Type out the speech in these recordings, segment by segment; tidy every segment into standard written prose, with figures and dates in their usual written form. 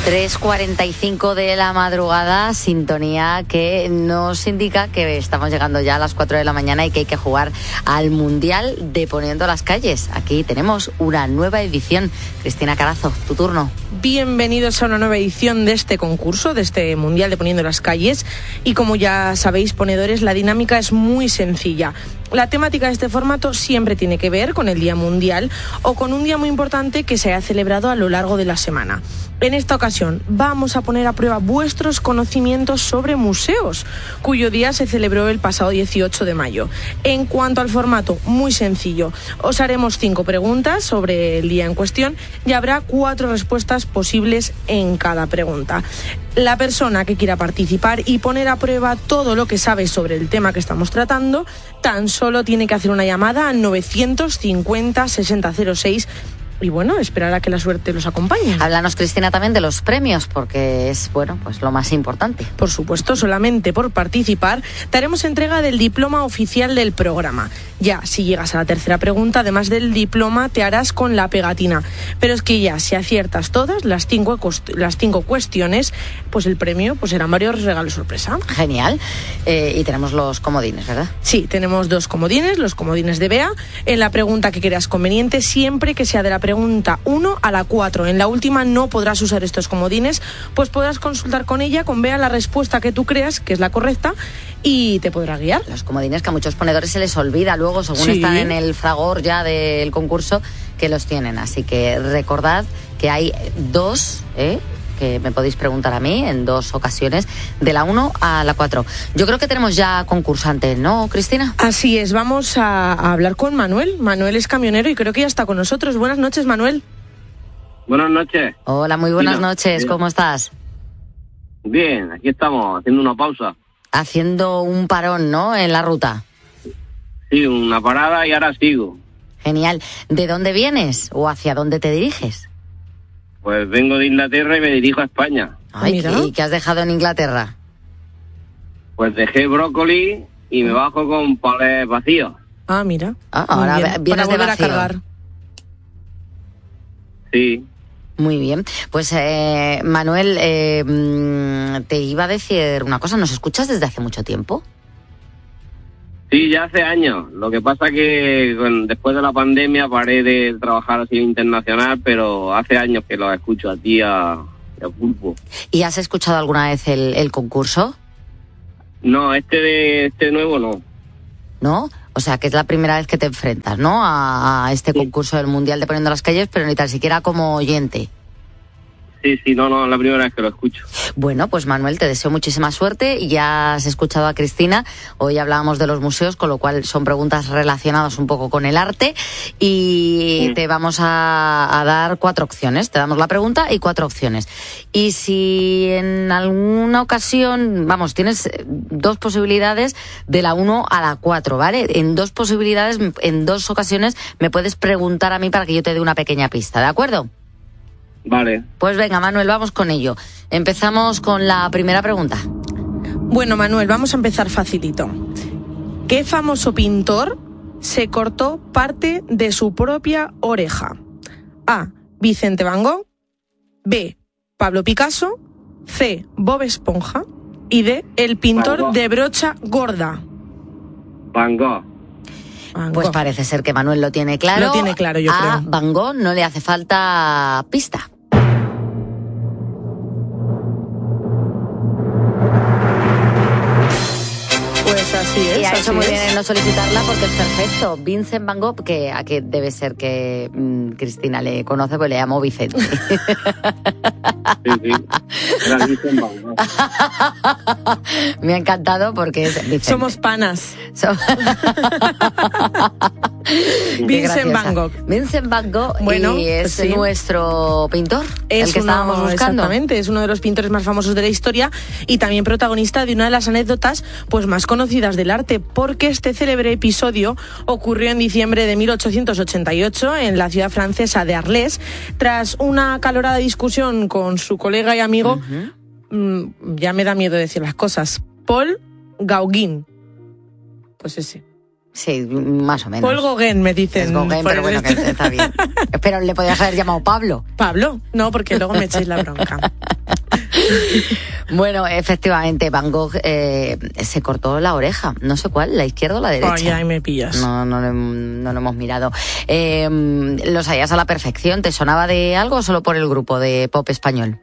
3:45 de la madrugada, sintonía que nos indica que estamos llegando ya a las 4 de la mañana y que hay que jugar al Mundial de Poniendo las Calles. Aquí tenemos una nueva edición. Cristina Carazo, tu turno. Bienvenidos a una nueva edición de este concurso, de este Mundial de Poniendo las Calles. Y como ya sabéis, ponedores, la dinámica es muy sencilla. La temática de este formato siempre tiene que ver con el Día Mundial o con un día muy importante que se haya celebrado a lo largo de la semana. En esta ocasión vamos a poner a prueba vuestros conocimientos sobre museos, cuyo día se celebró el pasado 18 de mayo. En cuanto al formato, muy sencillo. Os haremos 5 preguntas sobre el día en cuestión y habrá 4 respuestas posibles en cada pregunta. La persona que quiera participar y poner a prueba todo lo que sabe sobre el tema que estamos tratando, tan solo tiene que hacer una llamada al 950 6006 y bueno, esperar a que la suerte los acompañe. Háblanos, Cristina, también de los premios, porque es, bueno, pues lo más importante. Por supuesto, solamente por participar te haremos entrega del diploma oficial del programa. Ya, si llegas a la tercera pregunta, además del diploma, te harás con la pegatina. Pero es que ya, si aciertas todas las 5 cuestiones, pues el premio pues serán varios regalos sorpresa. Genial. Y tenemos los comodines, ¿verdad? Sí, tenemos 2 comodines, los comodines de Bea. En la pregunta que creas conveniente, siempre que sea de la pregunta 1 a la 4. En la última no podrás usar estos comodines, pues podrás consultar con ella, con Bea, la respuesta que tú creas que es la correcta y te podrá guiar. Los comodines que a muchos ponedores se les olvida luego, según están en el fragor ya del concurso, que los tienen. Así que recordad que hay 2, que me podéis preguntar a mí en 2 ocasiones, de la 1 a la 4. Yo creo que tenemos ya concursantes, ¿no, Cristina? Así es, vamos a hablar con Manuel. Manuel es camionero y creo que ya está con nosotros. Buenas noches, Manuel. Buenas noches. Hola, muy buenas noches. Bien. ¿Cómo estás? Bien, aquí estamos, haciendo una pausa. Haciendo un parón, ¿no?, en la ruta. Sí, una parada y ahora sigo. Genial. ¿De dónde vienes o hacia dónde te diriges? Pues vengo de Inglaterra y me dirijo a España. Ay, ¿y qué has dejado en Inglaterra? Pues dejé brócoli y me bajo con palés vacíos. Ah, mira. Ahora vienes de vacío. A cargar. Sí. Muy bien. Pues, Manuel, te iba a decir una cosa. ¿Nos escuchas desde hace mucho tiempo? Sí, ya hace años. Lo que pasa que después de la pandemia paré de trabajar así internacional, pero hace años que lo escucho a ti a Pulpo. ¿Y has escuchado alguna vez el concurso? No, este nuevo no. ¿No? O sea, que es la primera vez que te enfrentas, ¿no?, a este concurso del Mundial de Poniendo las Calles, pero ni tan siquiera como oyente. Sí, no, es la primera vez que lo escucho. Bueno, pues Manuel, te deseo muchísima suerte. Ya has escuchado a Cristina. Hoy hablábamos de los museos, con lo cual son preguntas relacionadas un poco con el arte. Y te vamos a dar 4 opciones. Te damos la pregunta y 4 opciones. Y si en alguna ocasión, tienes 2 posibilidades de la 1 a la 4, ¿vale? En 2 posibilidades, en 2 ocasiones, me puedes preguntar a mí para que yo te dé una pequeña pista, ¿de acuerdo? Vale. Pues venga, Manuel, vamos con ello. Empezamos con la primera pregunta. Bueno, Manuel, vamos a empezar facilito. ¿Qué famoso pintor se cortó parte de su propia oreja? A. Vicente Van Gogh. B. Pablo Picasso. C. Bob Esponja. Y D. El pintor de brocha gorda. Van Gogh. Pues parece ser que Manuel lo tiene claro. Lo tiene claro, yo creo. A Van Gogh no le hace falta pista. Pues así es. Y ha así hecho muy es. bien en no solicitarla porque es perfecto. Vincent Van Gogh, que a que debe ser que Cristina le conoce, pues le llamo Vicente. Sí. Era Vicente Van Gogh. Me ha encantado porque es Vicente. Somos panas. Vincent Van Gogh. Vincent Van Gogh, bueno, y es sí, nuestro pintor, el que estábamos buscando. Exactamente, es uno de los pintores más famosos de la historia y también protagonista de una de las anécdotas pues más conocidas del arte, porque este célebre episodio ocurrió en diciembre de 1888 en la ciudad francesa de Arles, tras una acalorada discusión con su colega y amigo, ya me da miedo decir las cosas, Paul Gauguin. Pues ese. Sí, más o menos. Paul Gauguin, me dicen. Es Gauguin, pero bueno, que está bien. Pero le podrías haber llamado Pablo. ¿Pablo? No, porque luego me echáis la bronca. Bueno, efectivamente, Van Gogh se cortó la oreja. No sé cuál, la izquierda o la derecha. Ay, ahí me pillas. No lo hemos mirado. Lo sabías a la perfección. ¿Te sonaba de algo o solo por el grupo de pop español?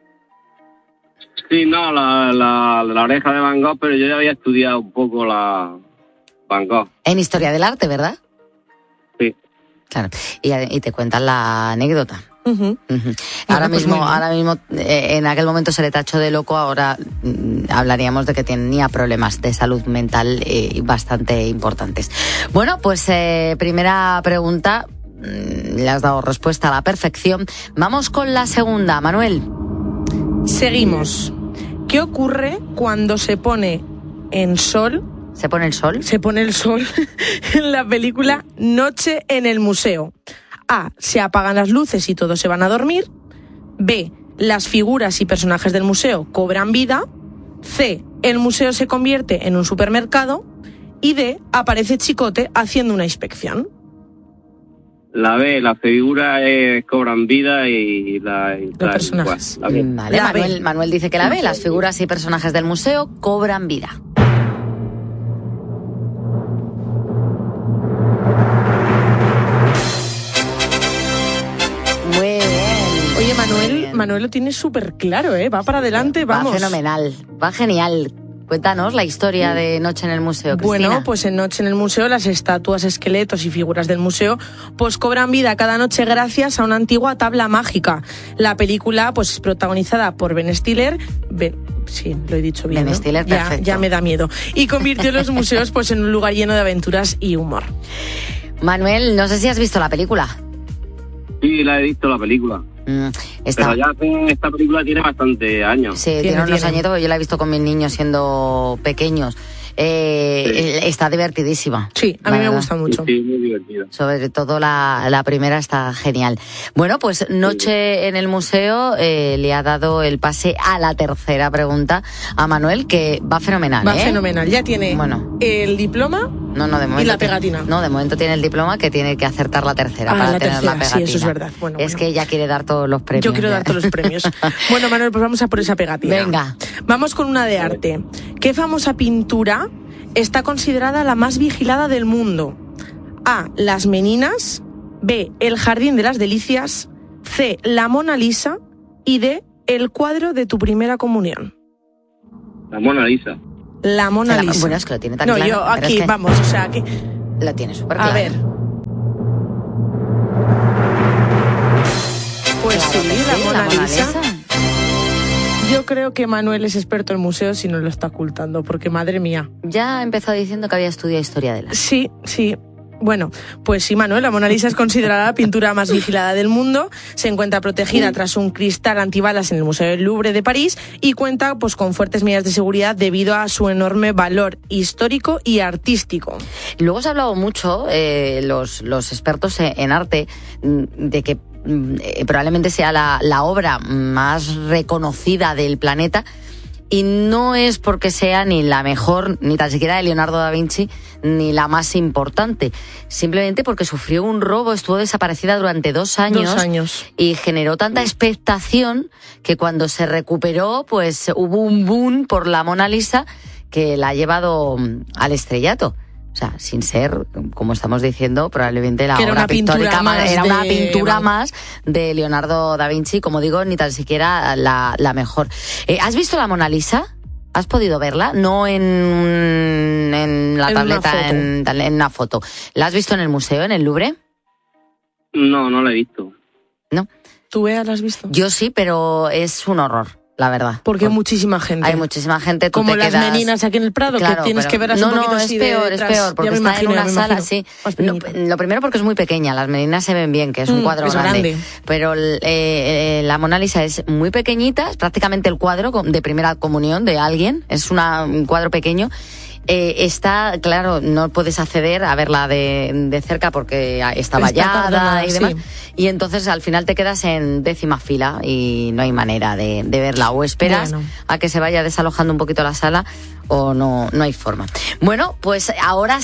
Sí, no, la oreja de Van Gogh, pero yo ya había estudiado un poco la Van Gogh. En Historia del Arte, ¿verdad? Sí. Claro. Y te cuentan la anécdota. Uh-huh. Ahora mismo, en aquel momento se le tachó de loco, ahora hablaríamos de que tenía problemas de salud mental bastante importantes. Bueno, pues primera pregunta, le has dado respuesta a la perfección. Vamos con la segunda, Manuel. Seguimos. ¿Qué ocurre cuando se pone en sol? ¿Se pone el sol? Se pone el sol en la película Noche en el Museo. A. Se apagan las luces y todos se van a dormir. B. Las figuras y personajes del museo cobran vida. C. El museo se convierte en un supermercado. Y D. Aparece Chicote haciendo una inspección. La B, las figuras cobran vida y los personajes. La B. Vale, Manuel dice que la B, las figuras y personajes del museo cobran vida. Muy bien. Oye, Manuel lo tiene súper claro, va para adelante, vamos. Va fenomenal, va genial. Cuéntanos la historia de Noche en el Museo, Cristina. Bueno, pues en Noche en el Museo las estatuas, esqueletos y figuras del museo pues cobran vida cada noche gracias a una antigua tabla mágica. La película pues es protagonizada por Ben Stiller. Sí, lo he dicho bien, Ben Stiller, ¿no? perfecto. Ya me da miedo. Y convirtió los museos pues en un lugar lleno de aventuras y humor. Manuel, no sé si has visto la película. Sí, la he visto la película. Pero ya esta película tiene bastante años. Sí, tiene unos añitos, yo la he visto con mis niños siendo pequeños. Está divertidísima. Sí, a mí me gusta mucho. Sí, muy divertida. Sobre todo la primera está genial. Bueno, pues Noche en el Museo le ha dado el pase a la tercera pregunta a Manuel, que va fenomenal. Va fenomenal, ya tiene el diploma de momento, y la pegatina. No, de momento tiene el diploma, que tiene que acertar la tercera para tener la pegatina. Sí, eso es verdad. Bueno, que ella quiere dar todos los premios. Yo quiero dar todos los premios. Bueno, Manuel, pues vamos a por esa pegatina. Venga. Vamos con una de arte. ¿Qué famosa pintura está considerada la más vigilada del mundo? A. Las Meninas. B. El Jardín de las Delicias. C. La Mona Lisa. Y D. El cuadro de tu primera comunión. La Mona Lisa. La Mona Lisa. Bueno, es que lo tiene tan claro. No, yo aquí, vamos, o sea, aquí... Lo tiene súper claro. A ver. Pues claro, sí, la Mona Lisa. Yo creo que Manuel es experto en museos y no lo está ocultando, porque madre mía. Ya empezó diciendo que había estudiado historia del arte. Sí. Bueno, pues sí, Manuel, la Mona Lisa es considerada la pintura más vigilada del mundo. Se encuentra protegida tras un cristal antibalas en el Museo del Louvre de París y cuenta pues con fuertes medidas de seguridad debido a su enorme valor histórico y artístico. Luego se ha hablado mucho, los expertos en arte, de que probablemente sea la obra más reconocida del planeta. Y no es porque sea ni la mejor, ni tan siquiera de Leonardo da Vinci, ni la más importante. Simplemente porque sufrió un robo, estuvo desaparecida durante 2 años. 2 años. Y generó tanta expectación que cuando se recuperó, pues hubo un boom por la Mona Lisa que la ha llevado al estrellato. O sea, sin ser, como estamos diciendo, probablemente la obra pictórica era una pintura más de Leonardo da Vinci, como digo, ni tan siquiera la mejor. ¿Has visto la Mona Lisa? ¿Has podido verla? No en la tableta, en una foto. ¿La has visto en el museo, en el Louvre? No la he visto. ¿No? ¿Tú, Bea, la has visto? Yo sí, pero es un horror. La verdad. Porque hay muchísima gente. Hay muchísima gente. Como las Meninas aquí en el Prado, claro, que tienes que verlas un poquito así de detrás. Es peor, porque está en una sala así. Lo primero porque es muy pequeña, las Meninas se ven bien, que es un cuadro grande. Pero la Mona Lisa es muy pequeñita, es prácticamente el cuadro de primera comunión de alguien, es un cuadro pequeño. Está, claro, no puedes acceder a verla de cerca porque está vallada y demás. Sí. Y entonces al final te quedas en 10ª fila y no hay manera de verla. O esperas a que se vaya desalojando un poquito la sala o no hay forma. Bueno, pues ahora sí,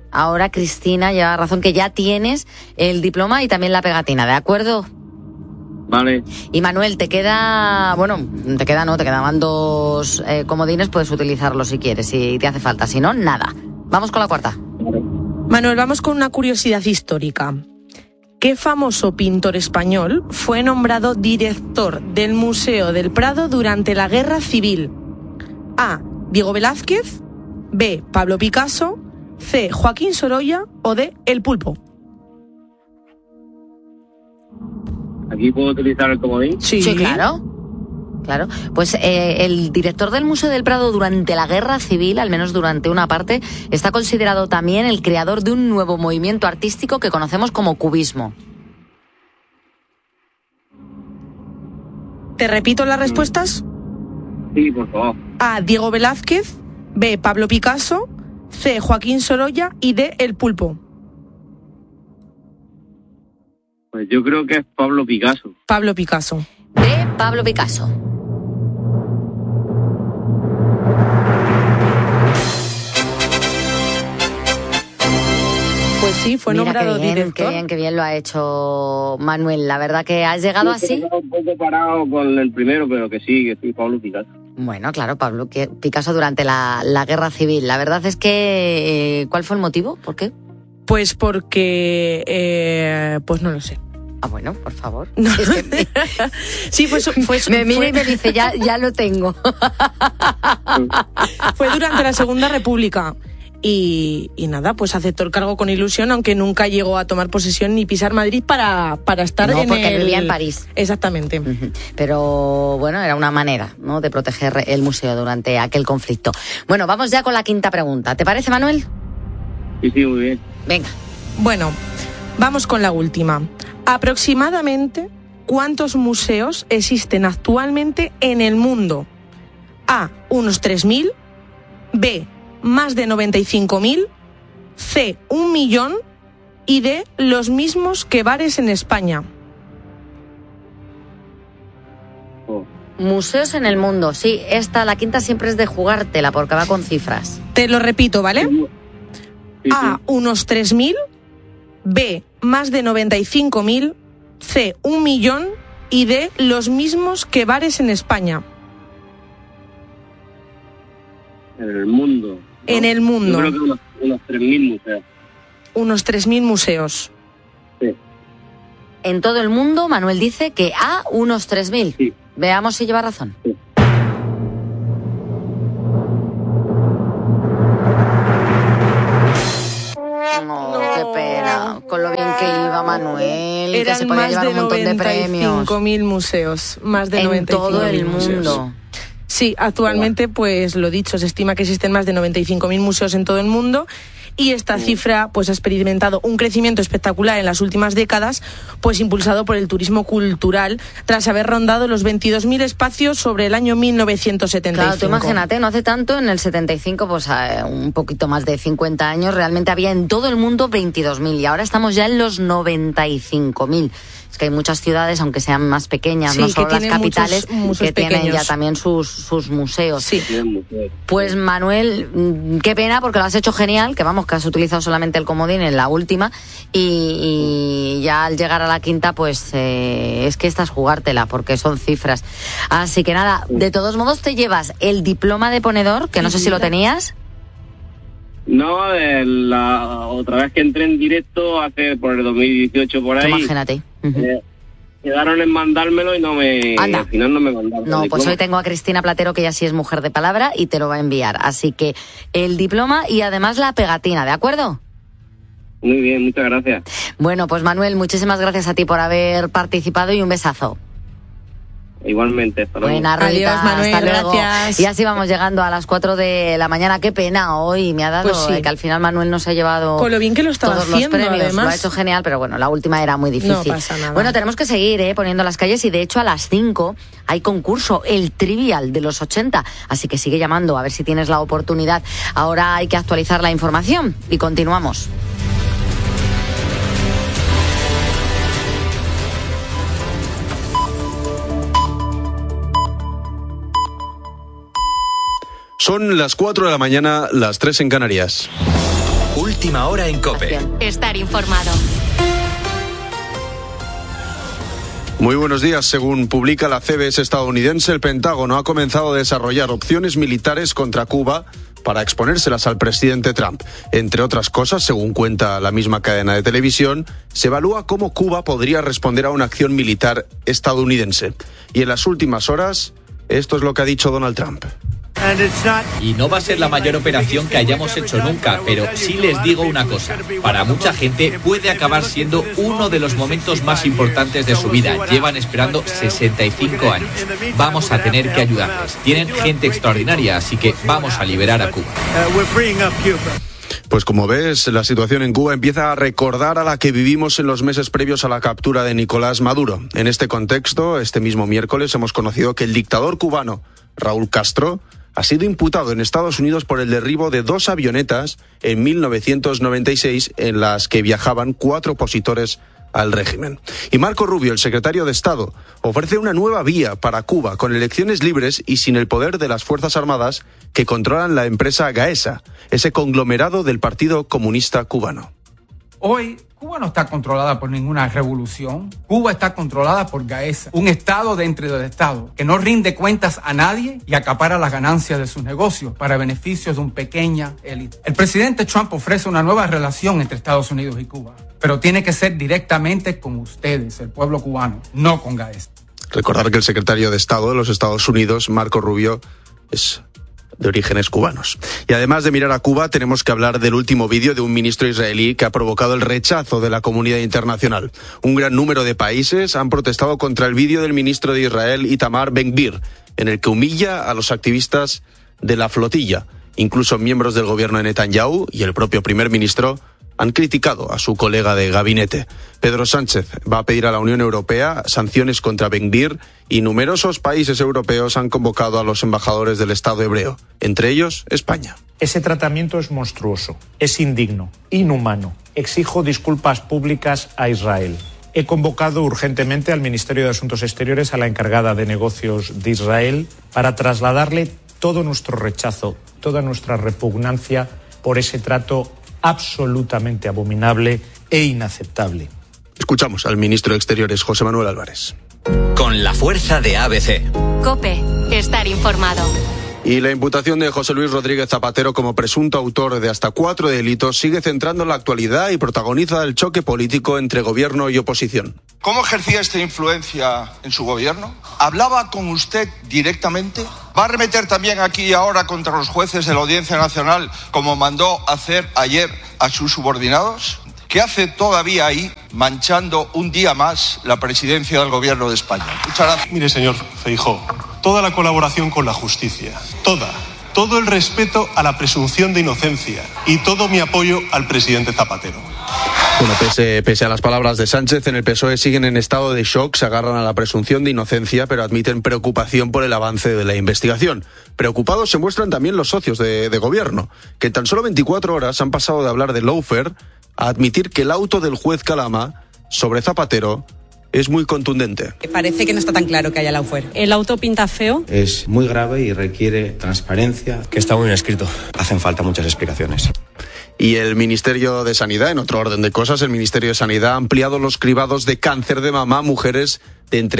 ahora Cristina lleva razón, que ya tienes el diploma y también la pegatina, ¿de acuerdo? Vale. Y Manuel, te quedaban 2 comodines, puedes utilizarlos si quieres, si te hace falta, si no, nada. Vamos con la cuarta. Manuel, vamos con una curiosidad histórica. ¿Qué famoso pintor español fue nombrado director del Museo del Prado durante la Guerra Civil? A. Diego Velázquez, B. Pablo Picasso, C. Joaquín Sorolla o D. El Pulpo. ¿Aquí puedo utilizar el comodín? Sí, claro. Claro, pues el director del Museo del Prado durante la Guerra Civil, al menos durante una parte, está considerado también el creador de un nuevo movimiento artístico que conocemos como cubismo. ¿Te repito las respuestas? Sí, por favor. A. Diego Velázquez, B. Pablo Picasso, C. Joaquín Sorolla y D. El Pulpo. Pues yo creo que es Pablo Picasso. Pablo Picasso. De Pablo Picasso. Pues sí, fue nombrado director. Qué bien lo ha hecho Manuel. La verdad que has llegado así. Un poco parado con el primero, pero que sí Pablo Picasso. Bueno, claro, Pablo Picasso durante la Guerra Civil. La verdad es que... ¿cuál fue el motivo? ¿Por qué? Pues porque... pues no lo sé. Ah, bueno, por favor. No. Sí, me mira y me dice, ya lo tengo. Fue durante la Segunda República. Y nada, pues aceptó el cargo con ilusión, aunque nunca llegó a tomar posesión ni pisar Madrid para estar no, porque vivía en París. Exactamente. Pero bueno, era una manera, ¿no?, de proteger el museo durante aquel conflicto. Bueno, vamos ya con la quinta pregunta. ¿Te parece, Manuel? Sí, muy bien. Venga. Bueno, vamos con la última. Aproximadamente, ¿cuántos museos existen actualmente en el mundo? A, unos 3.000, B, más de 95.000, C, 1 millón y D, los mismos que bares en España. Museos en el mundo, sí, la quinta siempre es de jugártela porque va con cifras. Te lo repito, ¿vale? Sí. A, unos 3.000, B, más de 95.000, C, 1 millón y D, los mismos que bares en España. En el mundo. ¿No? En el mundo. Yo creo que unos 3.000 museos. Unos 3.000 museos. Sí. En todo el mundo, Manuel dice que A, unos 3.000. Sí. Veamos si lleva razón. Sí. No, qué pena. Con lo bien que iba Manuel, Eran que se podía más llevar de un montón de premios. 95.000 museos. Más de 95.000 en todo el museos. mundo. Sí, actualmente, pues lo dicho, se estima que existen más de 95.000 museos en todo el mundo y esta cifra pues ha experimentado un crecimiento espectacular en las últimas décadas, pues impulsado por el turismo cultural, tras haber rondado los 22.000 espacios sobre el año 1975. Claro, tú imagínate, no hace tanto, en el 75, pues un poquito más de 50 años, realmente había en todo el mundo 22.000 y ahora estamos ya en los 95.000. Es que hay muchas ciudades, aunque sean más pequeñas, sí, no solo las capitales, muchos que pequeños. tienen ya también sus museos. Sí. Pues Manuel, qué pena porque lo has hecho genial, que vamos, que has utilizado solamente el comodín en la última y ya al llegar a la quinta, pues es que esta es jugártela porque son cifras. Así que nada, de todos modos te llevas el diploma de ponedor, que no sé si lo tenías. No, la otra vez que entré en directo, por el 2018 por ahí. Imagínate. Quedaron en mandármelo y al final no me mandaron. No, pues hoy tengo a Cristina Platero, que ya sí es mujer de palabra, y te lo va a enviar. Así que el diploma y además la pegatina, ¿de acuerdo? Muy bien, muchas gracias. Bueno, pues Manuel, muchísimas gracias a ti por haber participado y un besazo. Igualmente, hasta luego. Buena, Rita, adiós, Manuel, hasta luego. gracias. Y así vamos llegando a las 4 de la mañana. Qué pena hoy me ha dado, pues sí, que al final Manuel no se ha llevado con lo bien que lo estaba todos haciendo, los premios. además. Lo ha hecho genial, pero bueno, la última era muy difícil. No pasa nada. Bueno, tenemos que seguir poniendo las calles y de hecho a las 5 hay concurso, el Trivial de los 80. Así que sigue llamando a ver si tienes la oportunidad. Ahora hay que actualizar la información y continuamos. Son las 4 de la mañana, las 3 en Canarias. Última hora en COPE. Estar informado. Muy buenos días. Según publica la CBS estadounidense, el Pentágono ha comenzado a desarrollar opciones militares contra Cuba para exponérselas al presidente Trump. Entre otras cosas, según cuenta la misma cadena de televisión, se evalúa cómo Cuba podría responder a una acción militar estadounidense. Y en las últimas horas, esto es lo que ha dicho Donald Trump. Y no va a ser la mayor operación que hayamos hecho nunca, pero sí les digo una cosa. Para mucha gente puede acabar siendo uno de los momentos más importantes de su vida. Llevan esperando 65 años. Vamos a tener que ayudarles. Tienen gente extraordinaria, así que vamos a liberar a Cuba. Pues como ves, la situación en Cuba empieza a recordar a la que vivimos en los meses previos a la captura de Nicolás Maduro. En este contexto, este mismo miércoles hemos conocido que el dictador cubano, Raúl Castro, ha sido imputado en Estados Unidos por el derribo de 2 avionetas en 1996 en las que viajaban 4 opositores al régimen. Y Marco Rubio, el secretario de Estado, ofrece una nueva vía para Cuba con elecciones libres y sin el poder de las Fuerzas Armadas que controlan la empresa Gaesa, ese conglomerado del Partido Comunista Cubano. Hoy, Cuba no está controlada por ninguna revolución. Cuba está controlada por Gaesa, un Estado dentro del Estado, que no rinde cuentas a nadie y acapara las ganancias de sus negocios para beneficios de una pequeña élite. El presidente Trump ofrece una nueva relación entre Estados Unidos y Cuba, pero tiene que ser directamente con ustedes, el pueblo cubano, no con Gaesa. Recordar que el secretario de Estado de los Estados Unidos, Marco Rubio, es de orígenes cubanos. Y además de mirar a Cuba, tenemos que hablar del último vídeo de un ministro israelí que ha provocado el rechazo de la comunidad internacional. Un gran número de países han protestado contra el vídeo del ministro de Israel, Itamar Ben-Gvir, en el que humilla a los activistas de la flotilla. Incluso miembros del gobierno de Netanyahu y el propio primer ministro han criticado a su colega de gabinete. Pedro Sánchez va a pedir a la Unión Europea sanciones contra Ben-Gvir y numerosos países europeos han convocado a los embajadores del Estado hebreo, entre ellos España. Ese tratamiento es monstruoso, es indigno, inhumano. Exijo disculpas públicas a Israel. He convocado urgentemente al Ministerio de Asuntos Exteriores a la encargada de negocios de Israel para trasladarle todo nuestro rechazo, toda nuestra repugnancia por ese trato absolutamente abominable e inaceptable. Escuchamos al ministro de Exteriores, José Manuel Álvarez. Con la fuerza de ABC. COPE. Estar informado. Y la imputación de José Luis Rodríguez Zapatero como presunto autor de hasta 4 delitos sigue centrando la actualidad y protagoniza el choque político entre gobierno y oposición. ¿Cómo ejercía esta influencia en su gobierno? ¿Hablaba con usted directamente? ¿Va a arremeter también aquí y ahora contra los jueces de la Audiencia Nacional como mandó hacer ayer a sus subordinados? ¿Qué hace todavía ahí manchando un día más la presidencia del gobierno de España? Muchas gracias. Mire, señor Feijóo, toda la colaboración con la justicia, todo el respeto a la presunción de inocencia y todo mi apoyo al presidente Zapatero. Bueno, pese a las palabras de Sánchez, en el PSOE siguen en estado de shock, se agarran a la presunción de inocencia, pero admiten preocupación por el avance de la investigación. Preocupados se muestran también los socios de gobierno, que en tan solo 24 horas han pasado de hablar de lawfare a admitir que el auto del juez Calama sobre Zapatero es muy contundente. Parece que no está tan claro que haya lawfare. El auto pinta feo. Es muy grave y requiere transparencia. Que está muy bien escrito. Hacen falta muchas explicaciones. Y el Ministerio de Sanidad, en otro orden de cosas, el Ministerio de Sanidad ha ampliado los cribados de cáncer de mama a mujeres de entre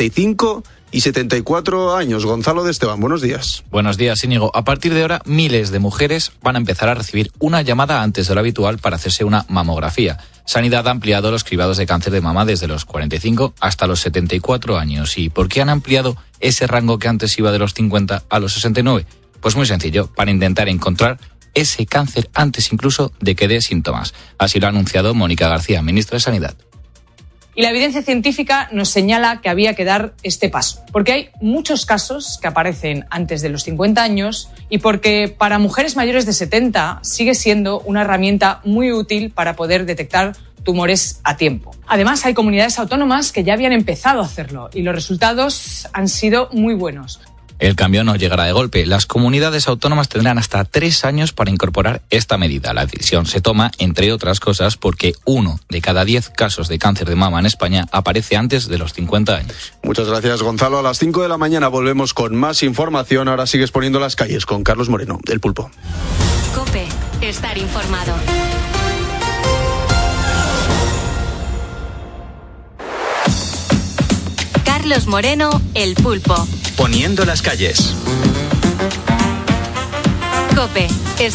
45 y 74 años. Gonzalo de Esteban, buenos días. Buenos días, Íñigo. A partir de ahora, miles de mujeres van a empezar a recibir una llamada antes de lo habitual para hacerse una mamografía. Sanidad ha ampliado los cribados de cáncer de mama desde los 45 hasta los 74 años. ¿Y por qué han ampliado ese rango que antes iba de los 50 a los 69? Pues muy sencillo, para intentar encontrar ese cáncer antes incluso de que dé síntomas. Así lo ha anunciado Mónica García, ministra de Sanidad. Y la evidencia científica nos señala que había que dar este paso, porque hay muchos casos que aparecen antes de los 50 años y porque para mujeres mayores de 70 sigue siendo una herramienta muy útil para poder detectar tumores a tiempo. Además, hay comunidades autónomas que ya habían empezado a hacerlo y los resultados han sido muy buenos. El cambio no llegará de golpe. Las comunidades autónomas tendrán hasta 3 años para incorporar esta medida. La decisión se toma, entre otras cosas, porque 1 de cada 10 casos de cáncer de mama en España aparece antes de los 50 años. Muchas gracias, Gonzalo. A las 5 de la mañana volvemos con más información. Ahora sigues poniendo las calles con Carlos Moreno, El Pulpo. COPE. Estar informado. Carlos Moreno, El Pulpo. Poniendo las calles. COPE.